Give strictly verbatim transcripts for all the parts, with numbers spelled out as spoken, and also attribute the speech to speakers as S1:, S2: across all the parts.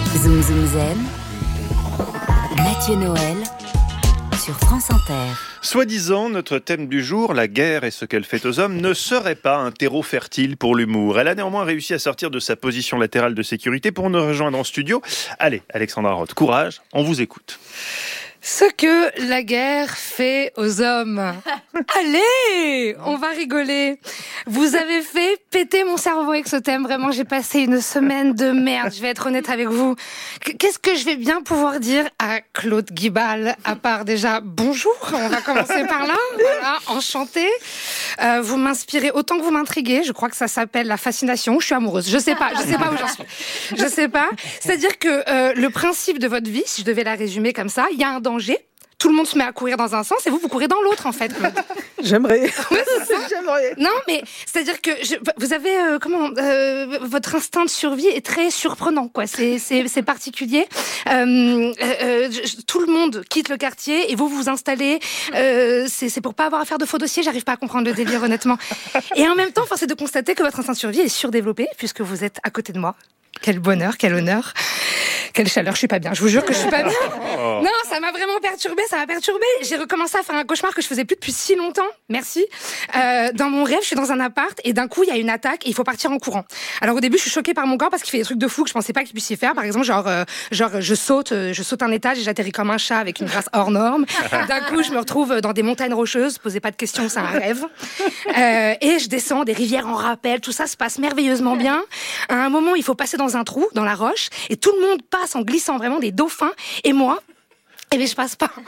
S1: Zoom Zoom Zen, Mathieu Noël sur France Inter.
S2: Soi-disant, notre thème du jour, la guerre et ce qu'elle fait aux hommes, ne serait pas un terreau fertile pour l'humour. Elle a néanmoins réussi à sortir de sa position latérale de sécurité pour nous rejoindre en studio. Allez, Alexandra Roth, courage, on vous écoute.
S3: Ce que la guerre fait aux hommes. Allez, on va rigoler. Vous avez fait péter mon cerveau avec ce thème. Vraiment, j'ai passé une semaine de merde. Je vais être honnête avec vous. Qu'est-ce que je vais bien pouvoir dire à Claude Guibal, à part déjà bonjour. On va commencer par là. Voilà, enchanté. Euh, vous m'inspirez autant que vous m'intriguez. Je crois que ça s'appelle la fascination. Je suis amoureuse. Je sais pas. Je sais pas où j'en suis. Je sais pas. C'est-à-dire que euh, le principe de votre vie, si je devais la résumer comme ça, il y a un danger. Tout le monde se met à courir dans un sens et vous, vous courez dans l'autre, en fait.
S4: J'aimerais.
S3: Ouais, c'est ça.
S4: J'aimerais.
S3: Non, mais c'est-à-dire que je, vous avez euh, comment euh, votre instinct de survie est très surprenant, quoi. C'est c'est, c'est particulier. Euh, euh, je, tout le monde quitte le quartier et vous vous installez. Euh, c'est c'est pour pas avoir à faire de faux dossiers. J'arrive pas à comprendre le délire, honnêtement. Et en même temps, force est de constater que votre instinct de survie est surdéveloppé puisque vous êtes à côté de moi. Quel bonheur, quel honneur. Quelle chaleur, je suis pas bien. Je vous jure que je suis pas bien. Non, ça m'a vraiment perturbée, ça m'a perturbée. J'ai recommencé à faire un cauchemar que je faisais plus depuis si longtemps. Merci. Euh, dans mon rêve, je suis dans un appart et d'un coup, il y a une attaque et il faut partir en courant. Alors au début, je suis choquée par mon corps parce qu'il fait des trucs de fou que je pensais pas qu'il puisse y faire. Par exemple, genre, euh, genre, je saute, euh, je saute un étage et j'atterris comme un chat avec une grâce hors norme. D'un coup, je me retrouve dans des montagnes rocheuses. Posez pas de questions, c'est un rêve. Euh, et je descends des rivières en rappel. Tout ça se passe merveilleusement bien. À un moment, il faut passer dans un trou, dans la roche, et tout le monde passe en glissant vraiment des dauphins. Et moi, eh bien, je passe pas.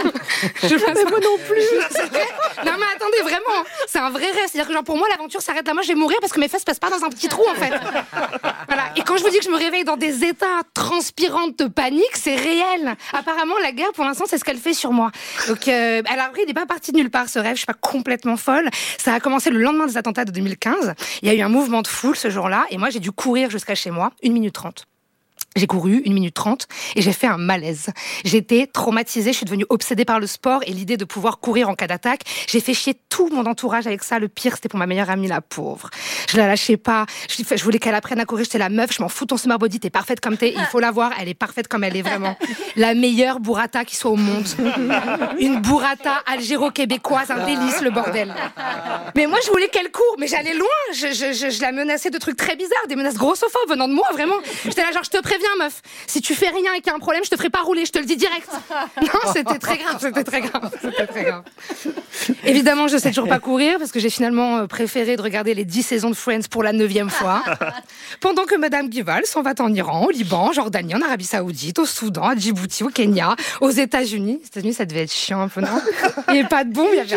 S3: Je passe
S4: mais moi non plus.
S3: C'est vrai. Non, mais attendez, vraiment, c'est un vrai rêve. C'est-à-dire que genre, pour moi, l'aventure s'arrête là. Moi, je vais mourir parce que mes fesses passent pas dans un petit trou, en fait. Voilà. Et quand je vous dis que je me réveille dans des états transpirants de panique, c'est réel. Apparemment, la guerre, pour l'instant, c'est ce qu'elle fait sur moi. Donc, euh, alors après, il n'est pas parti de nulle part, ce rêve. Je suis pas complètement folle. Ça a commencé le lendemain des attentats de deux mille quinze. Il y a eu un mouvement de foule ce jour-là. Et moi, j'ai dû courir jusqu'à chez moi, une minute trente. J'ai couru une minute trente et j'ai fait un malaise. J'étais traumatisée, je suis devenue obsédée par le sport et l'idée de pouvoir courir en cas d'attaque. J'ai fait chier tout mon entourage avec ça. Le pire, c'était pour ma meilleure amie, la pauvre. Je la lâchais pas. Je, je voulais qu'elle apprenne à courir. J'étais la meuf, je m'en fous ton summer body, t'es parfaite comme t'es. Il faut la voir, elle est parfaite comme elle est vraiment. La meilleure burrata qui soit au monde. Une burrata algéro-québécoise, un délice, le bordel. Mais moi, je voulais qu'elle court, mais j'allais loin. Je, je, je, je la menaçais de trucs très bizarres, des menaces grossophobes venant de moi, vraiment. J'étais là genre, je te préviens, meuf, si tu fais rien et qu'il y a un problème, je te ferai pas rouler, je te le dis direct. Non, c'était très grave, c'était très grave, c'était très grave. Évidemment, je sais toujours pas courir parce que j'ai finalement préféré de regarder les dix saisons de Friends pour la neuvième fois. Pendant que Madame Guival s'en va en Iran, au Liban, en Jordanie, en Arabie Saoudite, au Soudan, à Djibouti, au Kenya, aux États-Unis. Les États-Unis, ça devait être chiant un peu, non? Il n'y avait pas de bombe, il n'y avait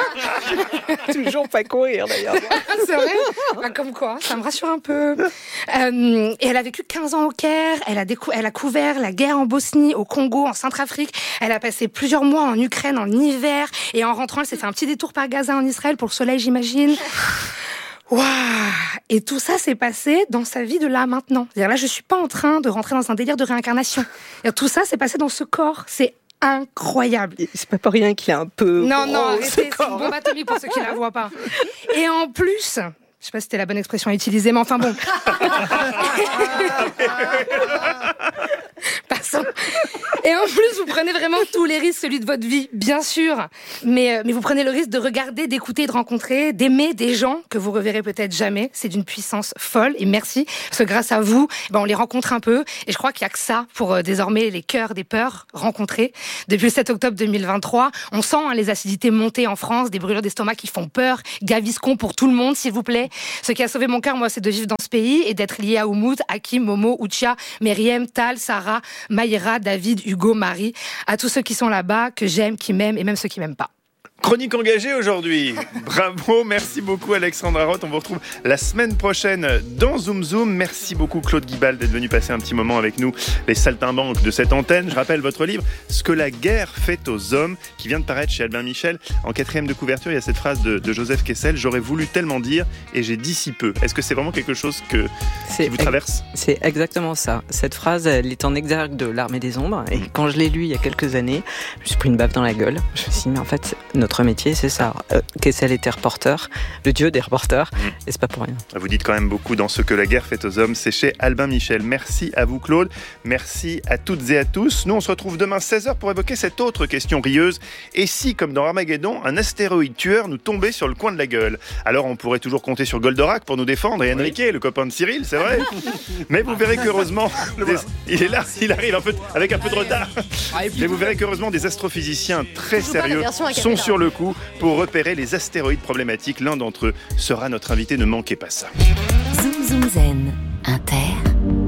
S3: rien.
S4: Toujours pas courir d'ailleurs.
S3: C'est vrai? Bah, comme quoi, ça me rassure un peu. Euh, et elle a vécu quinze ans au Caire, elle a, décou- elle a couvert la guerre en Bosnie, au Congo, en Centrafrique. Elle a passé plusieurs mois en Ukraine, en hiver. Et en rentrant, elle s'est fait un petit détour par Gaza en Israël pour le soleil, j'imagine. Waouh! Et tout ça s'est passé dans sa vie de là maintenant. C'est-à-dire là, je suis pas en train de rentrer dans un délire de réincarnation. C'est-à-dire, tout ça s'est passé dans ce corps. C'est incroyable.
S4: C'est pas pour rien qu'il y a un peu.
S3: Non, non,
S4: gros,
S3: arrêtez,
S4: ce
S3: c'est une
S4: corps.
S3: bombe atomique pour ceux qui la voient pas. Et en plus, je sais pas si c'était la bonne expression à utiliser, mais enfin bon. Passons. Et en plus, vous prenez vraiment tous les risques, celui de votre vie, bien sûr. Mais, mais vous prenez le risque de regarder, d'écouter, de rencontrer, d'aimer des gens que vous reverrez peut-être jamais. C'est d'une puissance folle. Et merci, parce que grâce à vous, ben, on les rencontre un peu. Et je crois qu'il y a que ça pour euh, désormais les cœurs des peurs rencontrés. Depuis le sept octobre deux mille vingt-trois, on sent hein, les acidités monter en France, des brûlures d'estomac qui font peur. Gaviscon pour tout le monde, s'il vous plaît. Ce qui a sauvé mon cœur, moi, c'est de vivre dans ce pays et d'être lié à Oumoud, Hakim, Momo, Outia, Meriem, Tal, Sarah, Maïra, David, Hugo, Marie, à tous ceux qui sont là-bas, que j'aime, qui m'aiment et même ceux qui m'aiment pas.
S2: Chronique engagée aujourd'hui. Bravo, merci beaucoup Alexandra Roth. On vous retrouve la semaine prochaine dans Zoom Zoom. Merci beaucoup Claude Guibal d'être venu passer un petit moment avec nous, les saltimbanques de cette antenne. Je rappelle votre livre « Ce que la guerre fait aux hommes » qui vient de paraître chez Albin Michel. En quatrième de couverture, il y a cette phrase de, de Joseph Kessel « J'aurais voulu tellement dire et j'ai dit si peu ». Est-ce que c'est vraiment quelque chose que, qui vous traverse ?
S5: C'est exactement ça. Cette phrase, elle est en exergue de L'Armée des Ombres. Et quand je l'ai lu il y a quelques années, je me suis pris une baffe dans la gueule. Je me suis dit, mais en fait, notre métier, c'est ça. Euh, Kessel était reporter, le dieu des reporters,
S2: Mmh.
S5: et c'est pas pour rien.
S2: Vous dites quand même beaucoup dans Ce que la guerre fait aux hommes, c'est chez Albin Michel. Merci à vous Claude, merci à toutes et à tous. Nous on se retrouve demain seize heures pour évoquer cette autre question rieuse. Et si, comme dans Armageddon, un astéroïde tueur nous tombait sur le coin de la gueule? Alors on pourrait toujours compter sur Goldorak pour nous défendre, et Enrique, le copain de Cyril, c'est vrai. Mais vous verrez qu'heureusement, des... il est là, il arrive un peu, avec un peu de retard. Mais vous verrez qu'heureusement des astrophysiciens très sérieux sont sur le coup pour repérer les astéroïdes problématiques. L'un d'entre eux sera notre invité, ne manquez pas ça.
S1: Zoom Zoom Zen, Inter,